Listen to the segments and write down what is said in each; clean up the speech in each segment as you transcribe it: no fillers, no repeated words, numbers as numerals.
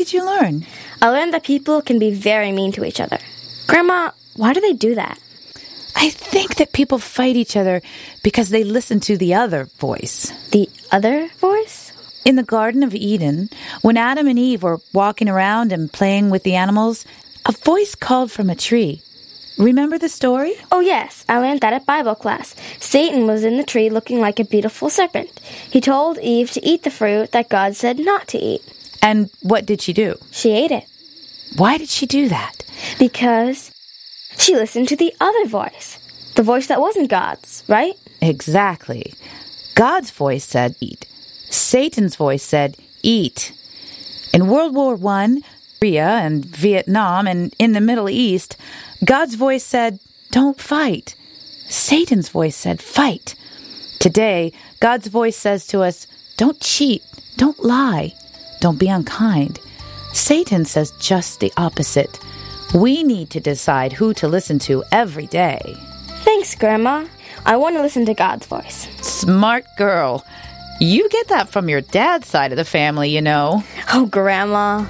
did you learn? I learned that people can be very mean to each other. Grandma, why do they do that? I think that people fight each other because they listen to the other voice. The other voice? In the Garden of Eden, when Adam and Eve were walking around and playing with the animals, a voice called from a tree. Remember the story? Oh, yes. I learned that at Bible class. Satan was in the tree looking like a beautiful serpent. He told Eve to eat the fruit that God said not to eat. And what did she do? She ate it. Why did she do that? Because she listened to the other voice. The voice that wasn't God's, right? Exactly. God's voice said, eat. Satan's voice said, eat. In World War I, Korea and Vietnam, and in the Middle East, God's voice said, don't fight. Satan's voice said, fight. Today, God's voice says to us, don't cheat, don't lie, don't be unkind. Satan says just the opposite. We need to decide who to listen to every day. Thanks, Grandma. I want to listen to God's voice. Smart girl. You get that from your dad's side of the family, you know. Oh, Grandma.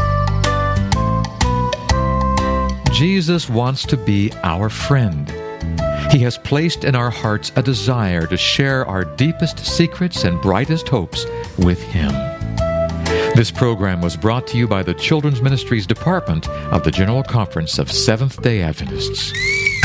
Jesus wants to be our friend. He has placed in our hearts a desire to share our deepest secrets and brightest hopes with Him. This program was brought to you by the Children's Ministries Department of the General Conference of Seventh-day Adventists.